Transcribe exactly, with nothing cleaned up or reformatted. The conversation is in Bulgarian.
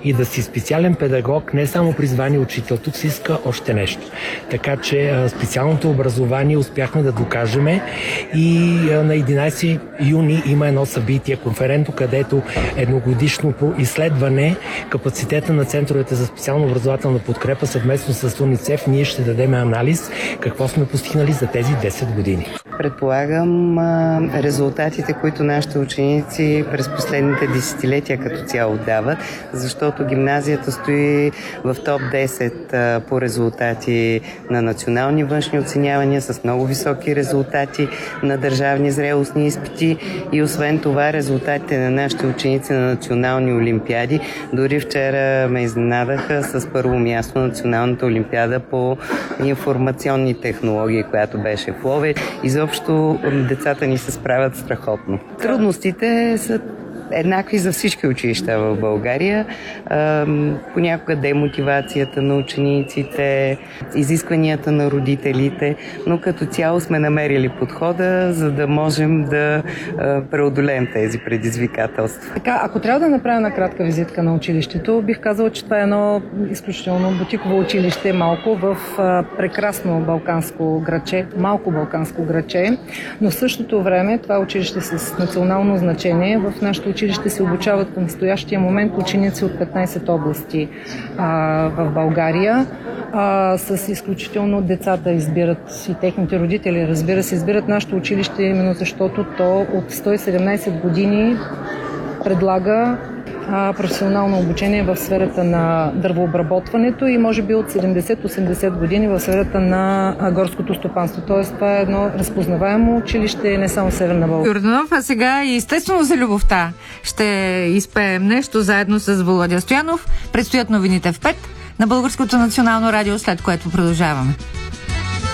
и да си специален педагог, не само призвание учител, тук се иска още нещо. Така че специалното образование успяхме да докажеме и на единайсети юни има едно събитие, конференто, където едногодишно по изследване капацитета на центровете за специално образователна подкрепа съвместно с УНИЦЕФ ние ще дадем анализ какво сме постигнали за тези десет години. Предполагам резултатите, които нашите ученици през последните десетилетия като цяло дават, защото гимназията стои в топ десет по резултати на национални външни оценявания с много високи резултати на държавни зрелостни изпити и освен това резултатите на нашите ученици на национални олимпиади. Дори вчера ме изненадаха с първо място на националната олимпиада по информационни технологии, която беше в Ловеч. Изобщо децата ни се справят страхотно. Трудностите са еднакви за всички училища в България. Понякога демотивацията на учениците, изискванията на родителите, но като цяло сме намерили подхода, за да можем да преодолеем тези предизвикателства. Така, ако трябва да направя една кратка визитка на училището, бих казала, че това е едно изключително бутиково училище, малко в прекрасно балканско градче, малко балканско градче, но в същото време това е училище с национално значение. В нашото училище се обучават към настоящия момент ученици от петнайсет области а, в България. А, с изключително децата избират и техните родители, разбира се, избират нашето училище, именно защото то от сто и седемнайсет години предлага а, професионално обучение в сферата на дървообработването и може би от седемдесет-осемдесет години в сферата на а, горското стопанство. Тоест това е едно разпознаваемо училище не само в Северна България. Йорданов, а сега и естествено за любовта ще изпеем нещо заедно с Володя Стоянов. Предстоят новините в пет на Българското национално радио, след което продължаваме.